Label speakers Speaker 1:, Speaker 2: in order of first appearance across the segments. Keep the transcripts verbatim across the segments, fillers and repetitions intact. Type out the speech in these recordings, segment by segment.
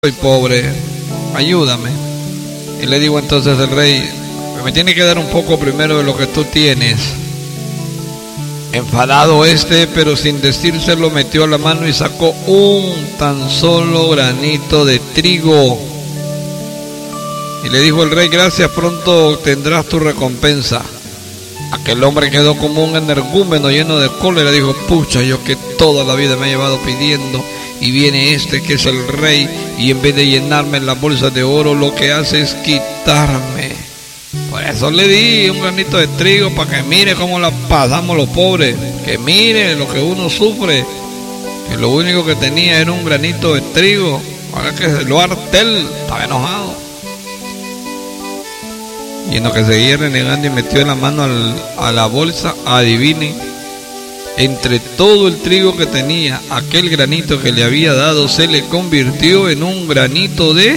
Speaker 1: soy pobre, ayúdame. Y le digo entonces el rey, me tiene que dar un poco primero de lo que tú tienes. Enfadado este, pero sin decírselo, metió la mano y sacó un tan solo granito de trigo. Y le dijo el rey, gracias, pronto obtendrás tu recompensa. Aquel hombre quedó como un energúmeno lleno de cólera. Dijo, pucha, yo que toda la vida me he llevado pidiendo, y viene este que es el rey, y en vez de llenarme la bolsa de oro, lo que hace es quitarme. Por eso le di un granito de trigo, para que mire cómo la pasamos los pobres, que mire lo que uno sufre, que lo único que tenía era un granito de trigo. Ahora que lo hartel, estaba enojado. Y en lo que seguía renegando y metió la mano al, a la bolsa, adivinen, entre todo el trigo que tenía, aquel granito que le había dado se le convirtió en un granito de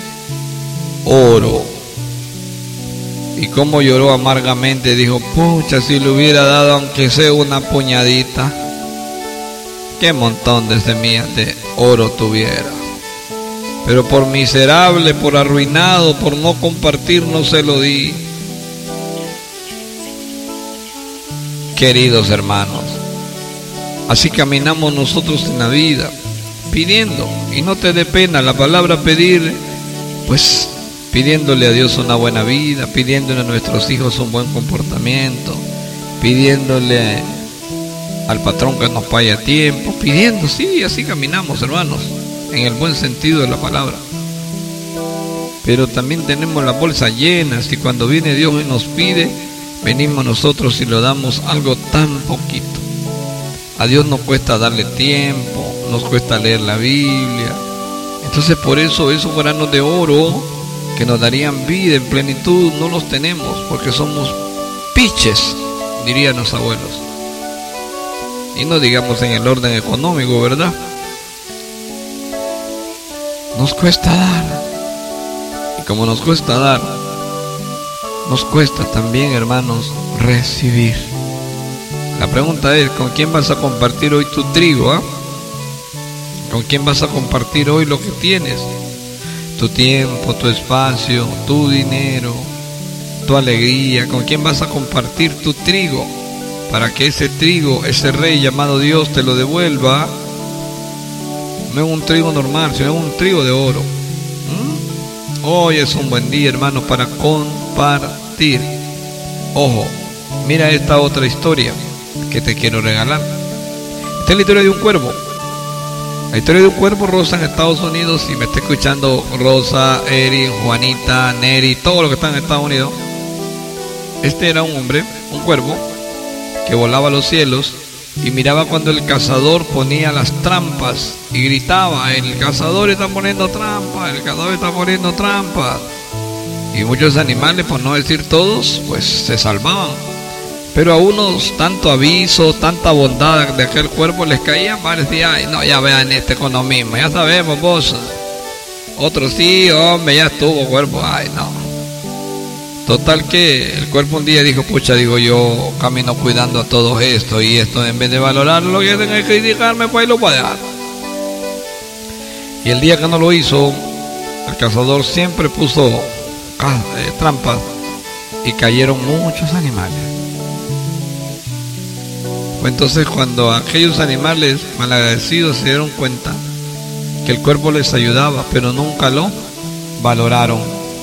Speaker 1: oro. Y como lloró amargamente, dijo, pucha, si le hubiera dado aunque sea una puñadita, qué montón de semillas de oro tuviera. Pero por miserable, por arruinado, por no compartir, no se lo di. Queridos hermanos, así caminamos nosotros en la vida, pidiendo, y no te dé pena la palabra pedir, pues pidiéndole a Dios una buena vida, pidiéndole a nuestros hijos un buen comportamiento, pidiéndole al patrón que nos pague a tiempo, pidiendo, sí, así caminamos, hermanos, en el buen sentido de la palabra. Pero también tenemos la bolsa llena, y cuando viene Dios y nos pide, venimos nosotros y le damos algo tan poquito. A Dios nos cuesta darle tiempo, nos cuesta leer la Biblia. Entonces por eso esos granos de oro que nos darían vida en plenitud no los tenemos, porque somos piches, dirían los abuelos. Y no digamos en el orden económico, ¿verdad? Nos cuesta dar. Y como nos cuesta dar, nos cuesta también, hermanos, recibir. La pregunta es, ¿con quién vas a compartir hoy tu trigo? ¿eh? ¿Con quién vas a compartir hoy lo que tienes? Tu tiempo, tu espacio, tu dinero, tu alegría. ¿Con quién vas a compartir tu trigo? Para que ese trigo, ese rey llamado Dios te lo devuelva. No es un trigo normal, sino un trigo de oro. ¿Mm? Hoy es un buen día, hermanos, para compartir. Ojo, mira esta otra historia que te quiero regalar. Esta es la historia de un cuervo. La historia de un cuervo, Rosa, en Estados Unidos. Si me está escuchando Rosa, Eri, Juanita, Neri, todos los que están en Estados Unidos. Este era un hombre, un cuervo, que volaba a los cielos y miraba cuando el cazador ponía las trampas y gritaba, el cazador está poniendo trampas, el cazador está poniendo trampas. Y muchos animales, por no decir todos, pues se salvaban. Pero a unos tanto aviso, tanta bondad de aquel cuerpo les caía, parecía, ay no, ya vean este economismo, ya sabemos vos. Otros sí, hombre, ya estuvo cuerpo, ay no. Total que el cuerpo un día dijo, pucha, digo yo camino cuidando a todo esto, y esto en vez de valorarlo, que hacen es criticarme, pues ahí lo voy a dejar. Y el día que no lo hizo, el cazador siempre puso eh, trampas y cayeron muchos animales. Entonces cuando aquellos animales malagradecidos se dieron cuenta que el cuerpo les ayudaba, pero nunca lo valoraron.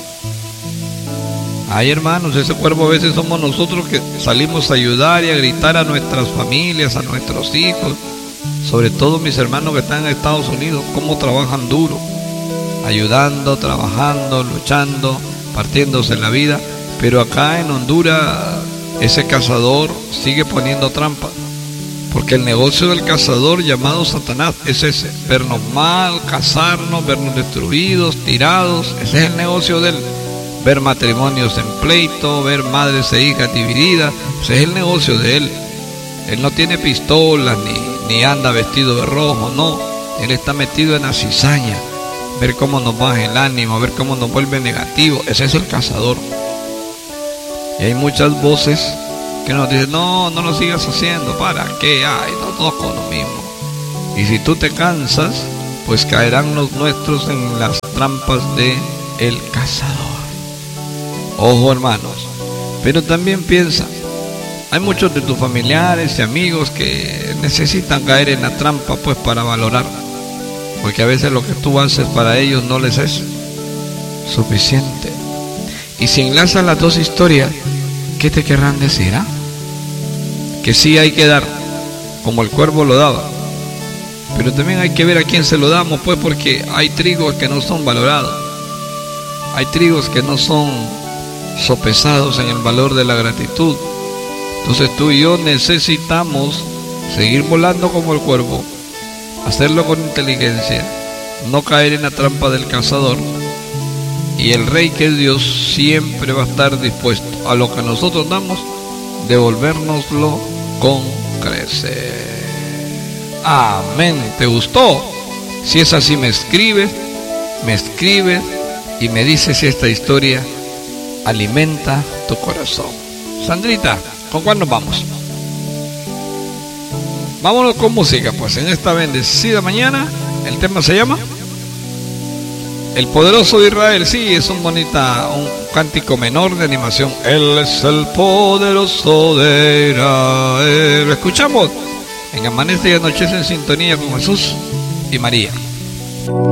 Speaker 1: Ay, hermanos, ese cuerpo a veces somos nosotros que salimos a ayudar y a gritar a nuestras familias, a nuestros hijos, sobre todo mis hermanos que están en Estados Unidos, cómo trabajan duro, ayudando, trabajando, luchando, partiéndose la vida. Pero acá en Honduras ese cazador sigue poniendo trampas, porque el negocio del cazador llamado Satanás es ese: vernos mal, cazarnos, vernos destruidos, tirados. Ese es el negocio de él. Ver matrimonios en pleito, ver madres e hijas divididas. Ese es el negocio de él. Él no tiene pistolas ni, ni anda vestido de rojo, no. Él está metido en la cizaña, ver cómo nos baja el ánimo, ver cómo nos vuelve negativo. Ese es el cazador. Y hay muchas voces que nos dicen, no, no lo sigas haciendo, ¿para qué? Ay, no todos con lo mismo. Y si tú te cansas, pues caerán los nuestros en las trampas de el cazador. Ojo, hermanos, pero también piensa, hay muchos de tus familiares y amigos que necesitan caer en la trampa pues para valorar, porque a veces lo que tú haces para ellos no les es suficiente. Y si enlazan las dos historias, ¿qué te querrán decir? ¿Ah? Que sí hay que dar, como el cuervo lo daba, pero también hay que ver a quién se lo damos, pues, porque hay trigos que no son valorados, hay trigos que no son sopesados en el valor de la gratitud. Entonces tú y yo necesitamos seguir volando como el cuervo, hacerlo con inteligencia, no caer en la trampa del cazador, y el Rey que es Dios siempre va a estar dispuesto a lo que nosotros damos, devolvérnoslo con crecer. Amén. ¿Te gustó? Si es así, me escribes, me escribes y me dices si esta historia alimenta tu corazón. Sandrita, ¿con cuál nos vamos? Vámonos con música, pues, en esta bendecida mañana. El tema se llama El Poderoso de Israel. Sí, es un bonita, un cántico menor de animación. Él es el poderoso de Israel. Lo escuchamos en Amanece y Anochece en sintonía con Jesús y María.